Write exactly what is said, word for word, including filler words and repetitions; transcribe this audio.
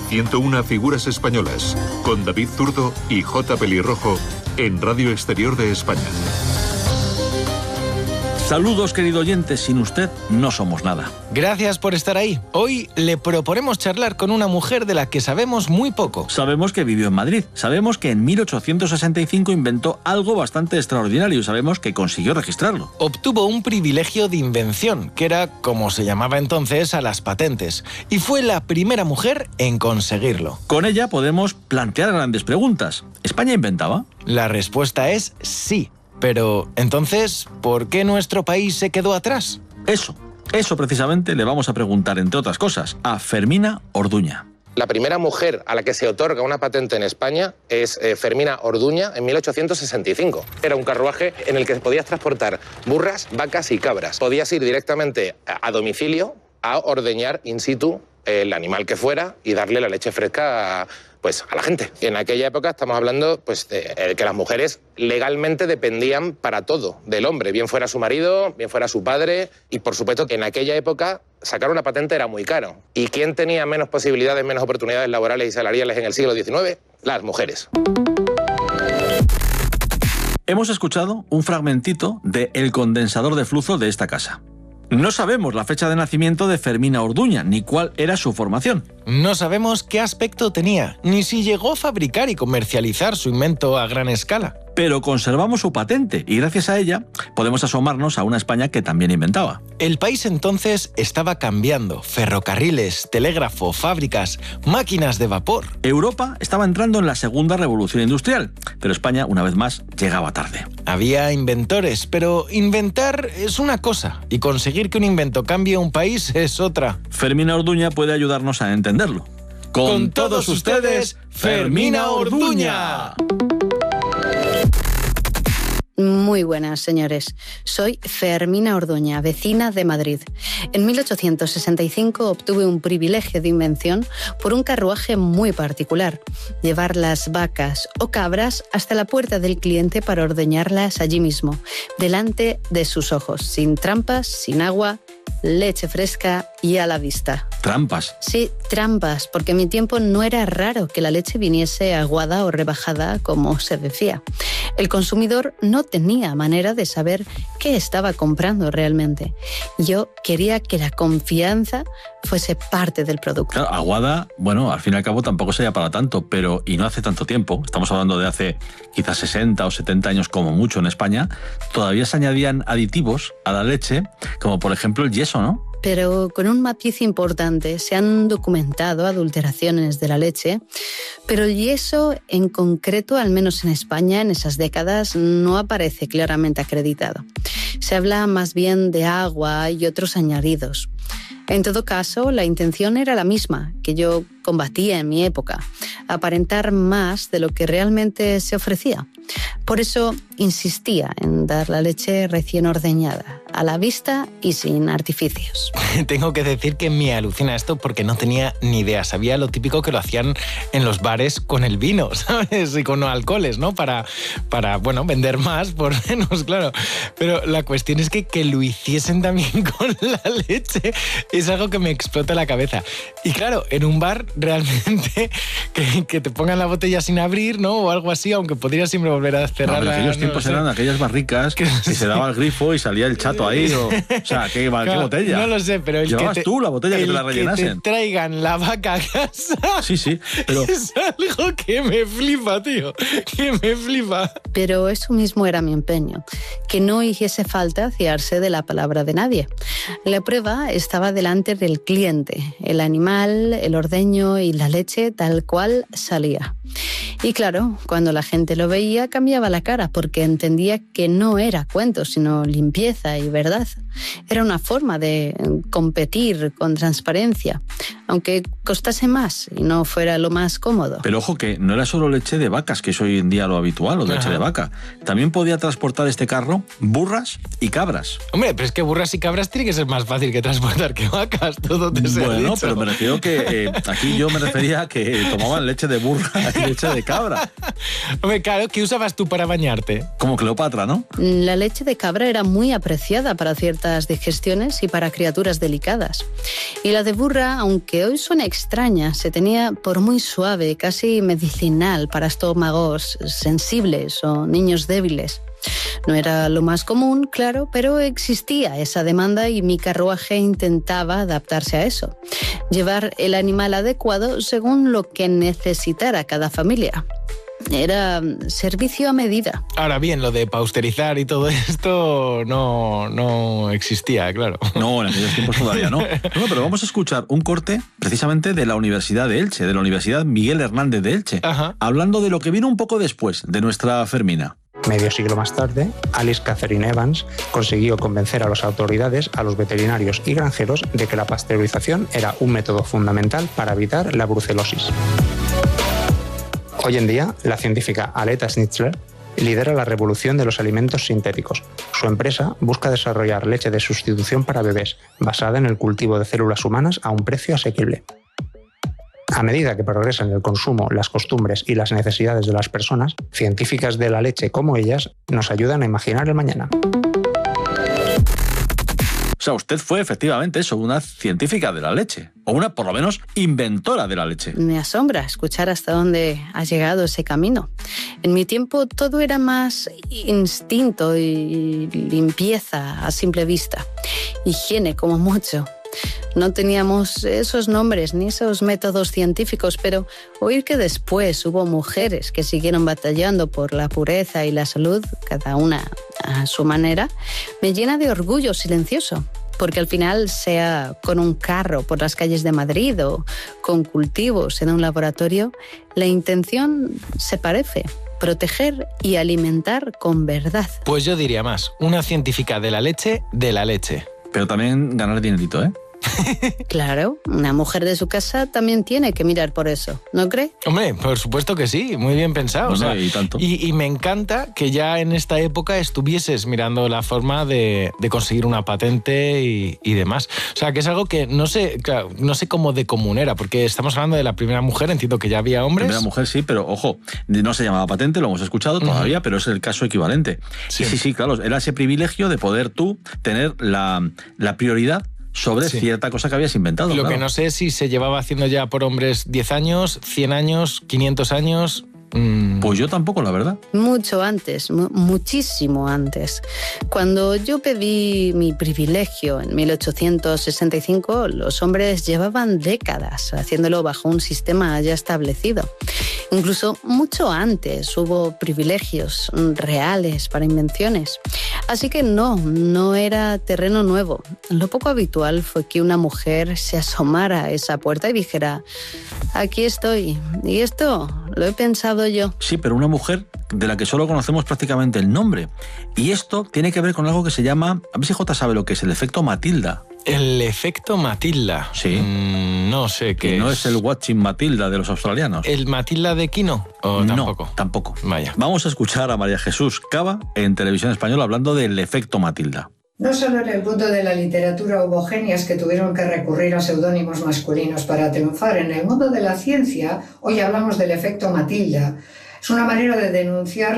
ciento una figuras españolas, con David Zurdo y J. Pelirrojo, en Radio Exterior de España. Saludos, querido oyente, sin usted no somos nada. Gracias por estar ahí. Hoy le proponemos charlar con una mujer de la que sabemos muy poco. Sabemos que vivió en Madrid, sabemos que en mil ochocientos sesenta y cinco inventó algo bastante extraordinario y sabemos que consiguió registrarlo. Obtuvo un privilegio de invención, que era como se llamaba entonces a las patentes, y fue la primera mujer en conseguirlo. Con ella podemos plantear grandes preguntas. ¿España inventaba? La respuesta es sí. Pero, entonces, ¿por qué nuestro país se quedó atrás? Eso, eso precisamente le vamos a preguntar, entre otras cosas, a Fermina Orduña. La primera mujer a la que se otorga una patente en España es eh, Fermina Orduña en mil ochocientos sesenta y cinco. Era un carruaje en el que podías transportar burras, vacas y cabras. Podías ir directamente a domicilio a ordeñar in situ el animal que fuera y darle la leche fresca a, pues, a la gente. En aquella época estamos hablando pues, de que las mujeres legalmente dependían para todo del hombre, bien fuera su marido, bien fuera su padre, y por supuesto que en aquella época sacar una patente era muy caro. ¿Y quién tenía menos posibilidades, menos oportunidades laborales y salariales en el siglo diecinueve? Las mujeres. Hemos escuchado un fragmentito de El condensador de flujo de esta casa. No sabemos la fecha de nacimiento de Fermina Orduña, ni cuál era su formación. No sabemos qué aspecto tenía, ni si llegó a fabricar y comercializar su invento a gran escala. Pero conservamos su patente y gracias a ella podemos asomarnos a una España que también inventaba. El país entonces estaba cambiando. Ferrocarriles, telégrafo, fábricas, máquinas de vapor. Europa estaba entrando en la segunda revolución industrial, pero España, una vez más, llegaba tarde. Había inventores, pero inventar es una cosa y conseguir que un invento cambie un país es otra. Fermina Orduña puede ayudarnos a entenderlo. Con, Con todos ustedes, Fermina Orduña. Muy buenas, señores. Soy Fermina Orduña, vecina de Madrid. En mil ochocientos sesenta y cinco obtuve un privilegio de invención por un carruaje muy particular. Llevar las vacas o cabras hasta la puerta del cliente para ordeñarlas allí mismo, delante de sus ojos, sin trampas, sin agua, leche fresca y a la vista. ¿Trampas? Sí, trampas, porque en mi tiempo no era raro que la leche viniese aguada o rebajada como se decía. El consumidor no tenía manera de saber qué estaba comprando realmente. Yo quería que la confianza fuese parte del producto. Claro, aguada, bueno, al fin y al cabo tampoco sería para tanto, pero y no hace tanto tiempo, estamos hablando de hace quizás sesenta o setenta años como mucho en España, todavía se añadían aditivos a la leche, como por ejemplo el yeso, ¿no? Pero con un matiz importante. Se han documentado adulteraciones de la leche, pero el yeso en concreto, al menos en España, en esas décadas, no aparece claramente acreditado. Se habla más bien de agua y otros añadidos. En todo caso, la intención era la misma, que yo combatía en mi época, aparentar más de lo que realmente se ofrecía. Por eso insistía en dar la leche recién ordeñada, a la vista y sin artificios. Tengo que decir que me alucina esto porque no tenía ni idea. Sabía lo típico que lo hacían en los bares con el vino, ¿sabes? Y con alcoholes, ¿no? Para, para bueno, vender más, por menos, claro. Pero la cuestión es que, que lo hiciesen también con la leche es algo que me explota la cabeza. Y claro, en un bar realmente que, que te pongan la botella sin abrir, ¿no? O algo así, aunque podrías siempre volver a cerrarla. No, aquellos tiempos no, eran aquellas barricas que, que se daba el grifo y salía el chato ahí. O, o sea, ¿qué, claro, ¿qué botella? No lo sé, pero el ¿Llevabas que te, tú la botella que te la rellenasen? Que te traigan la vaca a casa. Sí, sí, pero es algo que me flipa, tío. Que me flipa. Pero eso mismo era mi empeño, que no hiciese falta fiarse de la palabra de nadie. La prueba estaba delante del cliente, el animal, el ordeño y la leche tal cual salía. Y claro, cuando la gente lo veía cambiaba la cara porque entendía que no era cuento, sino limpieza y verdad. Era una forma de competir con transparencia, aunque costase más y no fuera lo más cómodo. Pero ojo que no era solo leche de vacas, que es hoy en día lo habitual, o de leche de vaca. También podía transportar este carro burras y cabras. Hombre, pero es que burras y cabras tiene que ser más fácil que transportar que vacas, todo te sea Bueno, dicho. Pero me refiero que eh, aquí yo me refería a que tomaban leche de burra y leche de cabra. Hombre, claro, ¿qué usabas tú para bañarte? Como Cleopatra, ¿no? La leche de cabra era muy apreciada para ciertas digestiones y para criaturas delicadas. Y la de burra, aunque aunque hoy suena extraña, se tenía por muy suave, casi medicinal para estómagos sensibles o niños débiles. No era lo más común, claro, pero existía esa demanda y mi carruaje intentaba adaptarse a eso. Llevar el animal adecuado según lo que necesitara cada familia. Era servicio a medida. Ahora bien, lo de pausterizar y todo esto no, no existía, claro. No, en aquellos tiempos todavía no. No, pero vamos a escuchar un corte precisamente de la Universidad de Elche, de la Universidad Miguel Hernández de Elche, Ajá. hablando de lo que vino un poco después, de nuestra Fermina. Medio siglo más tarde, Alice Catherine Evans consiguió convencer a las autoridades, a los veterinarios y granjeros de que la pasteurización era un método fundamental para evitar la brucelosis. Hoy en día, la científica Aletta Schnitzler lidera la revolución de los alimentos sintéticos. Su empresa busca desarrollar leche de sustitución para bebés, basada en el cultivo de células humanas a un precio asequible. A medida que progresan el consumo, las costumbres y las necesidades de las personas, científicas de la leche como ellas nos ayudan a imaginar el mañana. O sea, usted fue efectivamente eso, una científica de la leche, o una, por lo menos, inventora de la leche. Me asombra escuchar hasta dónde ha llegado ese camino. En mi tiempo todo era más instinto y limpieza a simple vista. Higiene, como mucho. No teníamos esos nombres ni esos métodos científicos, pero oír que después hubo mujeres que siguieron batallando por la pureza y la salud, cada una a su manera, me llena de orgullo silencioso. Porque al final, sea con un carro por las calles de Madrid o con cultivos en un laboratorio, la intención se parece: proteger y alimentar con verdad. Pues yo diría más, una científica de la leche, de la leche. Pero también ganar dinerito, ¿eh? Claro, una mujer de su casa también tiene que mirar por eso, ¿no cree? Hombre, por supuesto que sí, muy bien pensado. Bueno, o sea, y tanto. Y, y me encanta que ya en esta época estuvieses mirando la forma de, de conseguir una patente y, y demás. O sea, que es algo que no sé, claro, no sé cómo de común era, porque estamos hablando de la primera mujer, entiendo que ya había hombres. Primera mujer, sí, pero ojo, no se llamaba patente, lo hemos escuchado todavía, uh-huh. pero es el caso equivalente. Sí. Y sí, sí, claro, era ese privilegio de poder tú tener la, la prioridad sobre sí. cierta cosa que habías inventado. Lo claro. que no sé es si se llevaba haciendo ya por hombres diez años, cien años, quinientos años. Mmm... Pues yo tampoco, la verdad. Mucho antes, mu- muchísimo antes. Cuando yo pedí mi privilegio en mil ochocientos sesenta y cinco, los hombres llevaban décadas haciéndolo bajo un sistema ya establecido. Incluso mucho antes hubo privilegios reales para invenciones. Así que no, no era terreno nuevo. Lo poco habitual fue que una mujer se asomara a esa puerta y dijera: aquí estoy, y esto lo he pensado yo. Sí, pero una mujer de la que solo conocemos prácticamente el nombre. Y esto tiene que ver con algo que se llama, a ver si Jota sabe lo que es, el efecto Matilda. El efecto Matilda. Sí. Mm, no sé qué ¿Y es. no es el Watching Matilda de los australianos? ¿El Matilda de Quino? ¿O no, tampoco? tampoco. Vaya. Vamos a escuchar a María Jesús Cava en Televisión Española hablando del efecto Matilda. No solo en el mundo de la literatura hubo genias que tuvieron que recurrir a seudónimos masculinos para triunfar. En el mundo de la ciencia, hoy hablamos del efecto Matilda. Es una manera de denunciar